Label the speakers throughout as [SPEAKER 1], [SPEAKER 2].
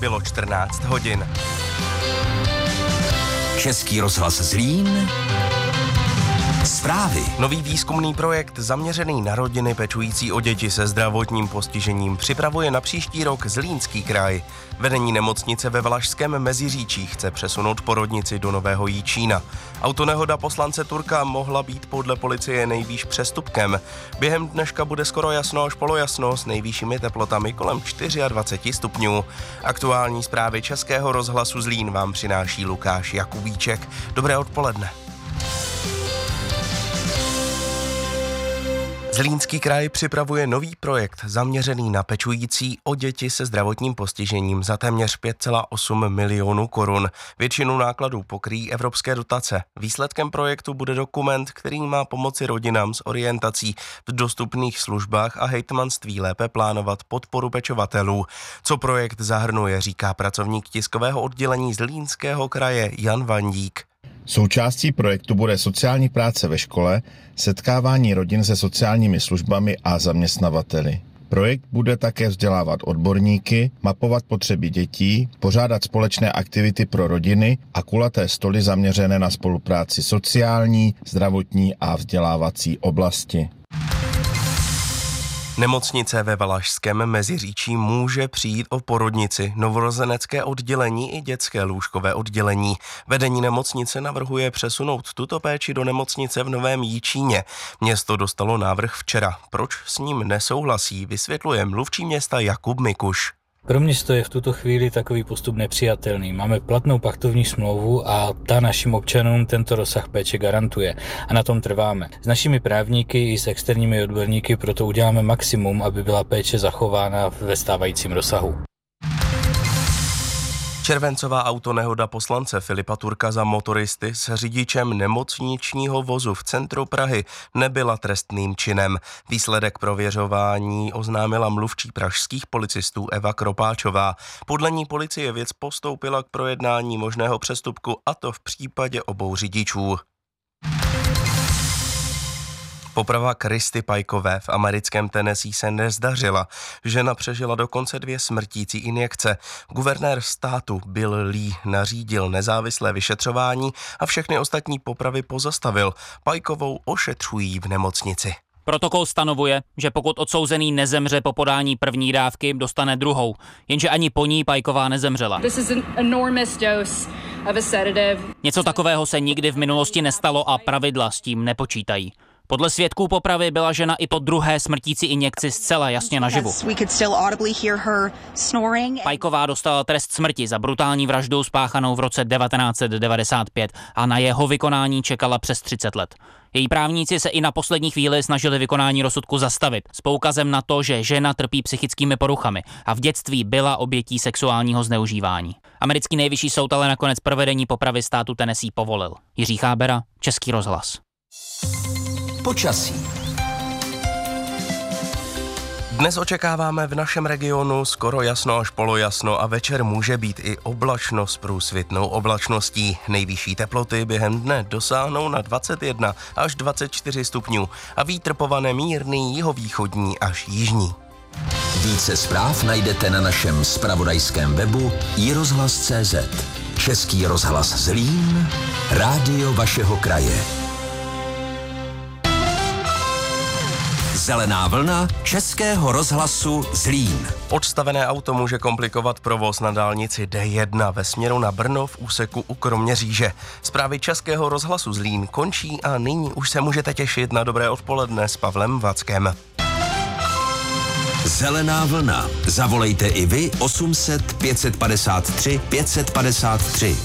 [SPEAKER 1] bylo 14 hodin.
[SPEAKER 2] Český rozhlas Zlín. Zprávy.
[SPEAKER 1] Nový výzkumný projekt zaměřený na rodiny pečující o děti se zdravotním postižením připravuje na příští rok Zlínský kraj. Vedení nemocnice ve Valašském Meziříčí chce přesunout porodnici do Nového Jičína. Autonehoda poslance Turka mohla být podle policie nejvýš přestupkem. Během dneška bude skoro jasno až polojasno s nejvyššími teplotami kolem 24 stupňů. Aktuální zprávy Českého rozhlasu Zlín vám přináší Lukáš Jakubíček. Dobré odpoledne. Zlínský kraj připravuje nový projekt zaměřený na pečující o děti se zdravotním postižením za téměř 5,8 milionů korun. Většinu nákladů pokryjí evropské dotace. Výsledkem projektu bude dokument, který má pomoci rodinám s orientací v dostupných službách a hejtmanství lépe plánovat podporu pečovatelů. Co projekt zahrnuje, říká pracovník tiskového oddělení Zlínského kraje Jan Vandík.
[SPEAKER 3] Součástí projektu bude sociální práce ve škole, setkávání rodin se sociálními službami a zaměstnavateli. Projekt bude také vzdělávat odborníky, mapovat potřeby dětí, pořádat společné aktivity pro rodiny a kulaté stoly zaměřené na spolupráci sociální, zdravotní a vzdělávací oblasti.
[SPEAKER 1] Nemocnice ve Valašském Meziříčí může přijít o porodnici, novorozenecké oddělení i dětské lůžkové oddělení. Vedení nemocnice navrhuje přesunout tuto péči do nemocnice v Novém Jičíně. Město dostalo návrh včera. Proč s ním nesouhlasí, vysvětluje mluvčí města Jakub Mikuš.
[SPEAKER 4] Pro město je v tuto chvíli takový postup nepřijatelný. Máme platnou pachtovní smlouvu a ta našim občanům tento rozsah péče garantuje. A na tom trváme. S našimi právníky i s externími odborníky proto uděláme maximum, aby byla péče zachována ve stávajícím rozsahu.
[SPEAKER 1] Červencová autonehoda poslance Filipa Turka za motoristy s řidičem nemocničního vozu v centru Prahy nebyla trestným činem. Výsledek prověřování oznámila mluvčí pražských policistů Eva Kropáčová. Podle ní policie věc postoupila k projednání možného přestupku, a to v případě obou řidičů. Poprava Kristy Pajkové v americkém Tennessee se nezdařila. Žena přežila dokonce 2 smrtící injekce. Guvernér státu Bill Lee nařídil nezávislé vyšetřování a všechny ostatní popravy pozastavil. Pajkovou ošetřují v nemocnici.
[SPEAKER 5] Protokol stanovuje, že pokud odsouzený nezemře po podání první dávky, dostane druhou. Jenže ani po ní Pajková nezemřela. Něco takového se nikdy v minulosti nestalo a pravidla s tím nepočítají. Podle svědků popravy byla žena i po druhé smrtící injekci zcela jasně naživu. Pajková dostala trest smrti za brutální vraždu spáchanou v roce 1995 a na jeho vykonání čekala přes 30 let. Její právníci se i na poslední chvíli snažili vykonání rozsudku zastavit s poukazem na to, že žena trpí psychickými poruchami a v dětství byla obětí sexuálního zneužívání. Americký nejvyšší soud ale nakonec provedení popravy státu Tennessee povolil. Jiří Chábera, Český rozhlas.
[SPEAKER 2] Počasí.
[SPEAKER 1] Dnes očekáváme v našem regionu skoro jasno až polojasno a večer může být i oblačno s průsvitnou oblačností. Nejvyšší teploty během dne dosáhnou na 21 až 24 stupňů a vítr povane mírný jihovýchodní až jižní.
[SPEAKER 2] Více zpráv najdete na našem zpravodajském webu iRozhlas.cz. Český rozhlas Zlín, rádio vašeho kraje. Zelená vlna Českého rozhlasu Zlín.
[SPEAKER 1] Odstavené auto může komplikovat provoz na dálnici D1 ve směru na Brno v úseku u Kroměříže. Zprávy Českého rozhlasu Zlín končí a nyní už se můžete těšit na dobré odpoledne s Pavlem Vackem.
[SPEAKER 2] Zelená vlna. Zavolejte i vy 800 553 553.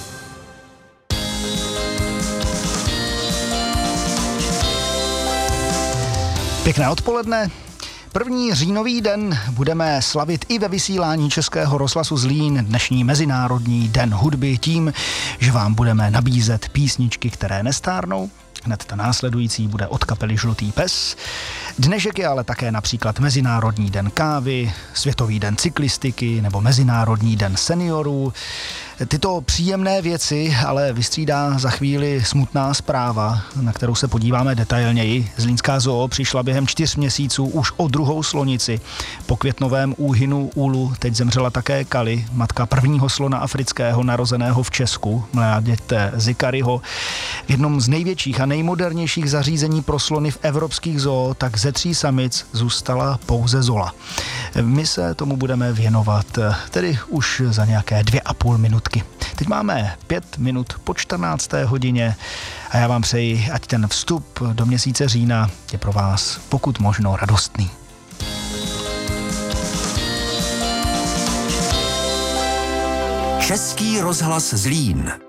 [SPEAKER 6] Pěkné odpoledne. První říjnový den budeme slavit i ve vysílání Českého rozhlasu Zlín dnešní Mezinárodní den hudby tím, že vám budeme nabízet písničky, které nestárnou. Hned ta následující bude od kapely Žlutý pes. Dnešek je ale také například Mezinárodní den kávy, Světový den cyklistiky nebo Mezinárodní den seniorů. Tyto příjemné věci ale vystřídá za chvíli smutná zpráva, na kterou se podíváme detailněji. Zlínská zoo přišla během 4 měsíců už o druhou slonici. Po květnovém úhynu úlu teď zemřela také Kali, matka prvního slona afrického narozeného v Česku, mláděte Zikariho. V jednom z největších a nejmodernějších zařízení pro slony v evropských zoo tak ze 3 samic zůstala pouze Zola. My se tomu budeme věnovat tedy už za nějaké 2,5 minutky. Teď máme 5 minut po 14. hodině a já vám přeji, ať ten vstup do měsíce října je pro vás pokud možno radostný.
[SPEAKER 2] Český rozhlas Zlín.